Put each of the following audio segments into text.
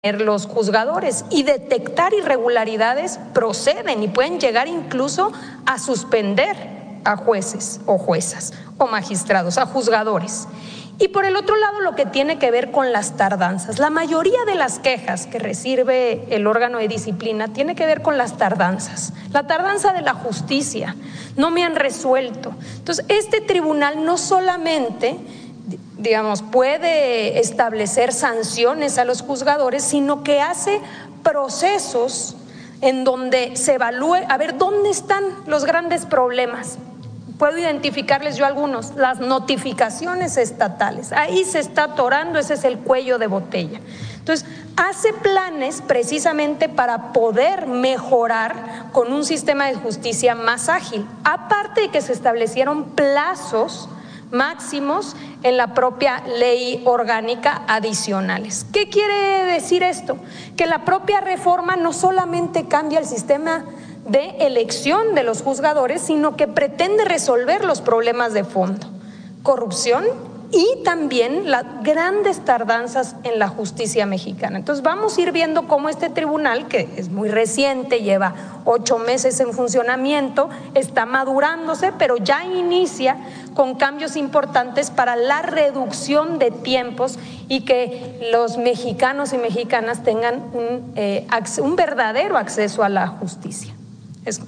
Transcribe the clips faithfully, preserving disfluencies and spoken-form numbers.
los juzgadores, y detectar irregularidades proceden y pueden llegar incluso a suspender a jueces o juezas o magistrados, a juzgadores. Y por el otro lado, lo que tiene que ver con las tardanzas. La mayoría de las quejas que recibe el órgano de disciplina tiene que ver con las tardanzas. La tardanza de la justicia, no me han resuelto. Entonces, este tribunal no solamente, digamos, puede establecer sanciones a los juzgadores, sino que hace procesos en donde se evalúe, a ver, ¿dónde están los grandes problemas? Puedo identificarles yo algunos, las notificaciones estatales, ahí se está atorando, ese es el cuello de botella. Entonces, hace planes precisamente para poder mejorar con un sistema de justicia más ágil, aparte de que se establecieron plazos máximos en la propia ley orgánica adicionales. ¿Qué quiere decir esto? Que la propia reforma no solamente cambia el sistema de elección de los juzgadores, sino que pretende resolver los problemas de fondo, corrupción y también las grandes tardanzas en la justicia mexicana. Entonces vamos a ir viendo cómo este tribunal, que es muy reciente, lleva ocho meses en funcionamiento, está madurándose, pero ya inicia con cambios importantes para la reducción de tiempos y que los mexicanos y mexicanas tengan un, eh, un verdadero acceso a la justicia. Eso.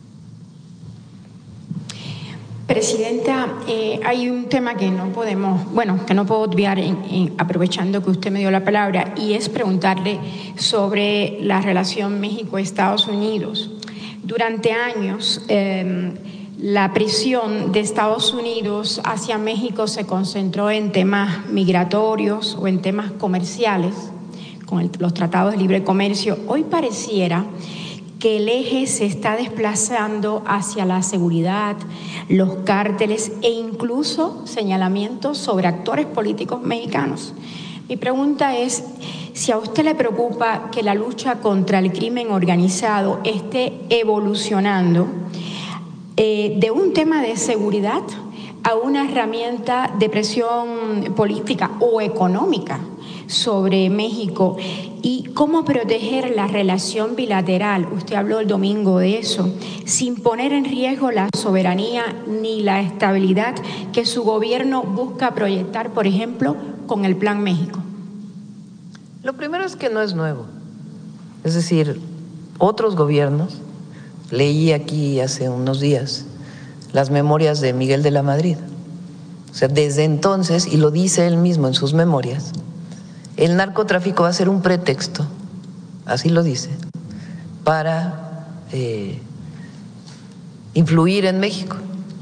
Presidenta, eh, hay un tema que no podemos, bueno, que no puedo obviar en, en, aprovechando que usted me dio la palabra, y es preguntarle sobre la relación México-Estados Unidos. Durante años, eh, la presión de Estados Unidos hacia México se concentró en temas migratorios o en temas comerciales, con el, los tratados de libre comercio. Hoy pareciera que el eje se está desplazando hacia la seguridad, los cárteles e incluso señalamientos sobre actores políticos mexicanos. Mi pregunta es si a usted le preocupa que la lucha contra el crimen organizado esté evolucionando eh, de un tema de seguridad a una herramienta de presión política o económica sobre México, y cómo proteger la relación bilateral, usted habló el domingo de eso, sin poner en riesgo la soberanía ni la estabilidad que su gobierno busca proyectar, por ejemplo, con el Plan México. Lo primero es que no es nuevo, es decir, otros gobiernos, leí aquí hace unos días las memorias de Miguel de la Madrid, o sea, desde entonces, y lo dice él mismo en sus memorias, el narcotráfico va a ser un pretexto, así lo dice, para eh, influir en México.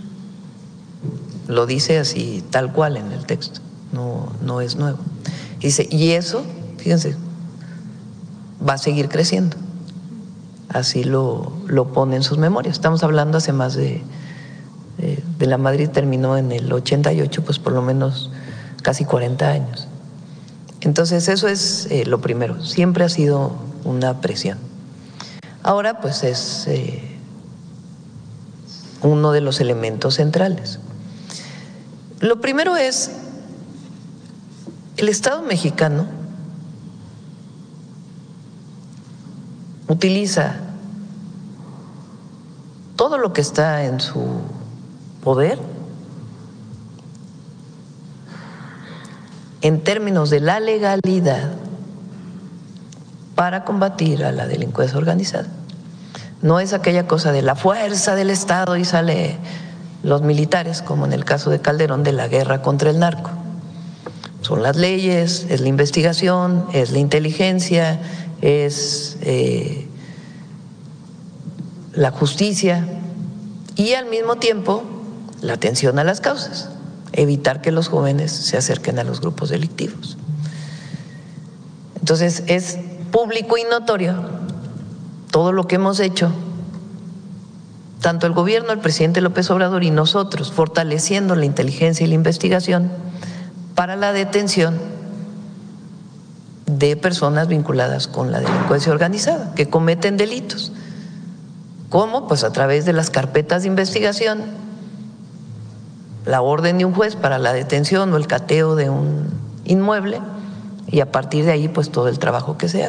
Lo dice así, tal cual en el texto, no, no es nuevo. Dice, y eso, fíjense, va a seguir creciendo. Así lo, lo pone en sus memorias. Estamos hablando hace más de, de, de la Madrid terminó en el ochenta y ocho, pues por lo menos casi cuarenta años. Entonces eso es eh, lo primero, siempre ha sido una presión. Ahora pues es eh, uno de los elementos centrales. Lo primero es, el Estado mexicano utiliza todo lo que está en su poder en términos de la legalidad para combatir a la delincuencia organizada. No es aquella cosa de la fuerza del Estado y sale los militares, como en el caso de Calderón, de la guerra contra el narco. Son las leyes, es la investigación, es la inteligencia, es eh, la justicia y al mismo tiempo la atención a las causas, evitar que los jóvenes se acerquen a los grupos delictivos. Entonces es público y notorio todo lo que hemos hecho, tanto el gobierno, el presidente López Obrador y nosotros, fortaleciendo la inteligencia y la investigación para la detención de personas vinculadas con la delincuencia organizada, que cometen delitos. ¿Cómo? Pues a través de las carpetas de investigación, la orden de un juez para la detención o el cateo de un inmueble, Y a partir de ahí, pues todo el trabajo que sea.